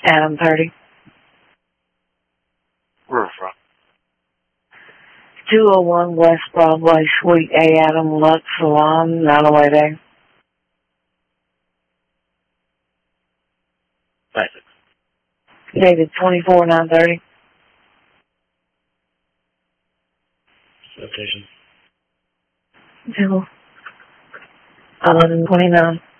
Adam 30. Where from? 201 West Broadway, Suite A, Adam Lux Salon, 908A. Thank you. Dated 24/9/30. Location. 11:29.